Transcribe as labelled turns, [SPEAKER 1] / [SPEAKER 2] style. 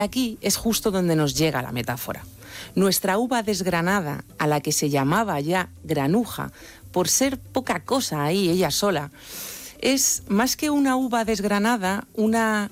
[SPEAKER 1] Aquí es justo donde nos llega la metáfora. Nuestra uva desgranada, a la que se llamaba ya granuja, por ser poca cosa ahí ella sola, es más que una uva desgranada, una